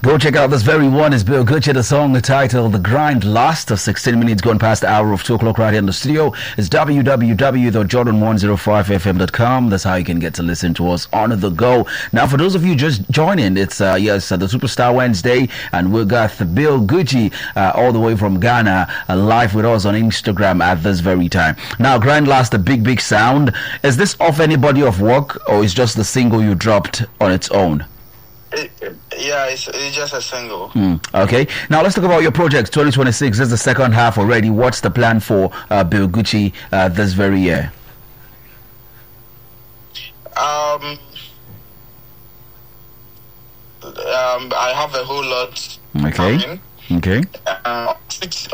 Go check out this very one. Is Bill Gucci, the song titled The Grind Last of 16 minutes gone past the hour of 2 o'clock right here in the studio. It's www.jordan105fm.com. That's how you can get to listen to us on the go. Now, for those of you just joining, it's the Superstar Wednesday, and we got Bill Gucci all the way from Ghana live with us on Instagram at this very time. Now, Grind Last, a big sound. Is this off any body of work, or is just the single you dropped on its own? It's just a single. Okay. Now let's talk about your project. 2026 is the second half already. What's the plan for Bill Gucci this very year? I have a whole lot. Okay. Coming. Okay.